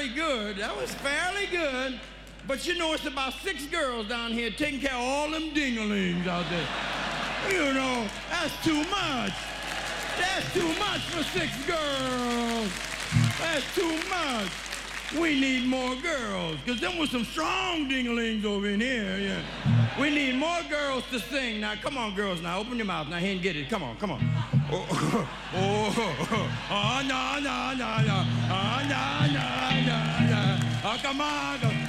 fairly good. That was fairly good. But you know, it's about 6 girls down here taking care of all them dinglings out there. You know, that's too much. That's too much for 6 girls. That's too much. We need more girls, because them was some strong dinglings over in here, yeah. We need more girls to sing. Now, come on, girls, now, open your mouth. Now, here and get it. Come on, come on. Oh, no, no, no, no. Oh, no, no, no, no. Oh, come on.